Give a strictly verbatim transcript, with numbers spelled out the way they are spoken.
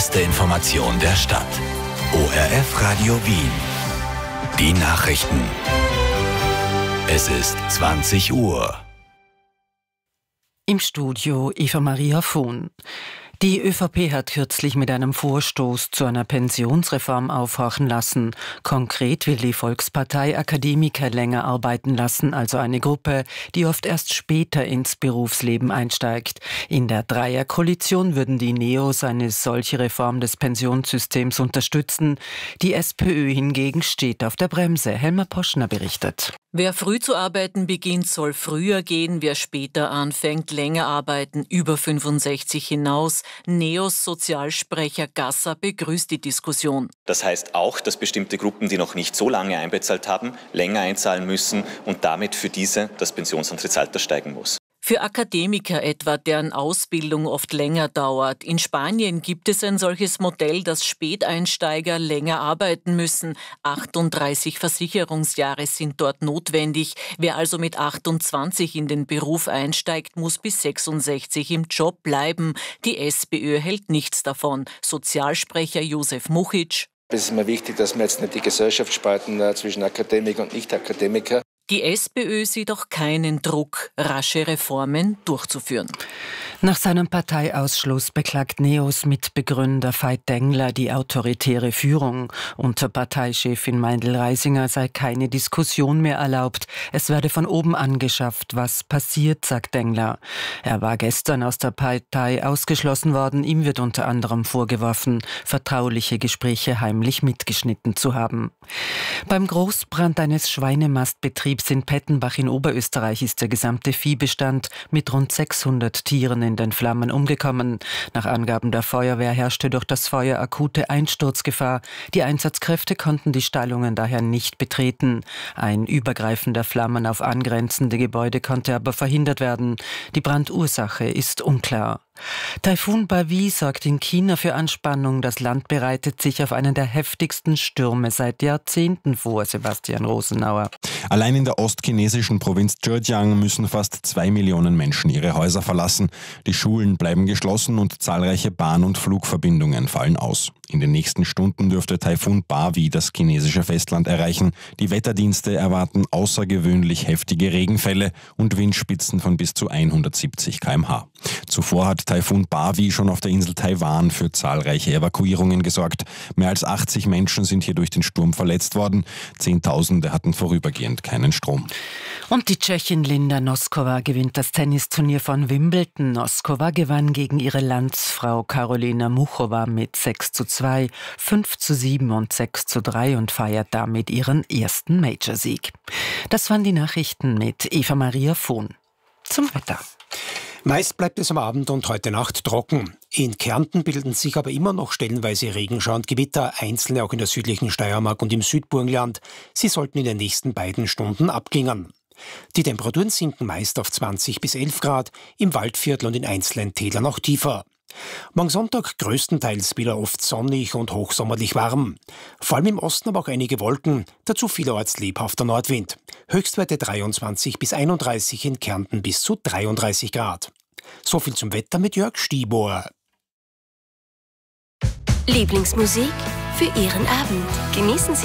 Beste Information der Stadt. O R F Radio Wien. Die Nachrichten. Es ist zwanzig Uhr. Im Studio Eva-Maria Vohn. Die ÖVP hat kürzlich mit einem Vorstoß zu einer Pensionsreform aufhorchen lassen. Konkret will die Volkspartei Akademiker länger arbeiten lassen, also eine Gruppe, die oft erst später ins Berufsleben einsteigt. In der Dreierkoalition würden die Neos eine solche Reform des Pensionssystems unterstützen. Die SPÖ hingegen steht auf der Bremse. Helma Poschner berichtet. Wer früh zu arbeiten beginnt, soll früher gehen. Wer später anfängt, länger arbeiten, über fünfundsechzig hinaus. Neos Sozialsprecher Gasser begrüßt die Diskussion. Das heißt auch, dass bestimmte Gruppen, die noch nicht so lange einbezahlt haben, länger einzahlen müssen und damit für diese das Pensionsantrittsalter steigen muss. Für Akademiker etwa, deren Ausbildung oft länger dauert. In Spanien gibt es ein solches Modell, dass Späteinsteiger länger arbeiten müssen. achtunddreißig Versicherungsjahre sind dort notwendig. Wer also mit achtundzwanzig in den Beruf einsteigt, muss bis sechsundsechzig im Job bleiben. Die SPÖ hält nichts davon. Sozialsprecher Josef Muchic. Es ist mir wichtig, dass wir jetzt nicht die Gesellschaft spalten äh, zwischen Akademiker und Nicht-Akademiker. Die SPÖ sieht auch keinen Druck, rasche Reformen durchzuführen. Nach seinem Parteiausschluss beklagt Neos Mitbegründer Veit Dengler die autoritäre Führung. Unter Parteichefin Meindl-Reisinger sei keine Diskussion mehr erlaubt. Es werde von oben angeschafft, was passiert, sagt Dengler. Er war gestern aus der Partei ausgeschlossen worden. Ihm wird unter anderem vorgeworfen, vertrauliche Gespräche heimlich mitgeschnitten zu haben. Beim Großbrand eines Schweinemastbetriebs in Pettenbach in Oberösterreich ist der gesamte Viehbestand mit rund sechshundert Tieren in den Flammen umgekommen. Nach Angaben der Feuerwehr herrschte durch das Feuer akute Einsturzgefahr. Die Einsatzkräfte konnten die Stallungen daher nicht betreten. Ein Übergreifen der Flammen auf angrenzende Gebäude konnte aber verhindert werden. Die Brandursache ist unklar. Taifun Bavi sorgt in China für Anspannung. Das Land bereitet sich auf einen der heftigsten Stürme seit Jahrzehnten vor, Sebastian Rosenauer. Allein in der ostchinesischen Provinz Zhejiang müssen fast zwei Millionen Menschen ihre Häuser verlassen. Die Schulen bleiben geschlossen und zahlreiche Bahn- und Flugverbindungen fallen aus. In den nächsten Stunden dürfte Taifun Bavi das chinesische Festland erreichen. Die Wetterdienste erwarten außergewöhnlich heftige Regenfälle und Windspitzen von bis zu hundertsiebzig Kilometer pro Stunde. Zuvor hat Taifun Bavi schon auf der Insel Taiwan für zahlreiche Evakuierungen gesorgt. Mehr als achtzig Menschen sind hier durch den Sturm verletzt worden. Zehntausende hatten vorübergehend keinen Strom. Und die Tschechin Linda Noskova gewinnt das Tennisturnier von Wimbledon. Noskova gewann gegen ihre Landsfrau Karolina Muchova mit sechs zu zwei, fünf zu sieben und sechs zu drei und feiert damit ihren ersten Major-Sieg. Das waren die Nachrichten mit Eva-Maria Vohn. Zum Wetter. Meist bleibt es am Abend und heute Nacht trocken. In Kärnten bilden sich aber immer noch stellenweise Regenschauer und Gewitter, einzelne auch in der südlichen Steiermark und im Südburgenland. Sie sollten in den nächsten beiden Stunden abklingen. Die Temperaturen sinken meist auf zwanzig bis elf Grad, im Waldviertel und in einzelnen Tälern auch tiefer. Morgen Sonntag größtenteils wieder oft sonnig und hochsommerlich warm. Vor allem im Osten aber auch einige Wolken, dazu vielerorts lebhafter Nordwind. Höchstwerte dreiundzwanzig bis einunddreißig, in Kärnten bis zu dreiunddreißig Grad. So viel zum Wetter mit Jörg Stiebor. Lieblingsmusik für Ihren Abend. Genießen Sie